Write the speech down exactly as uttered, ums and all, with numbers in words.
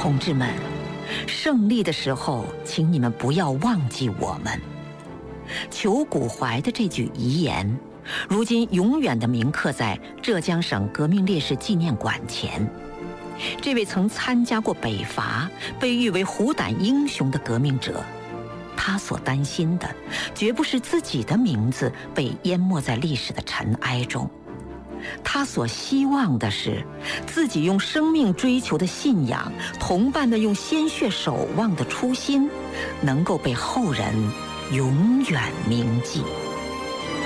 同志们，胜利的时候，请你们不要忘记我们。裘古怀的这句遗言，如今永远地铭刻在浙江省革命烈士纪念馆前。这位曾参加过北伐、被誉为虎胆英雄的革命者，他所担心的绝不是自己的名字被淹没在历史的尘埃中，他所希望的是自己用生命追求的信仰，同伴的用鲜血守望的初心，能够被后人永远铭记。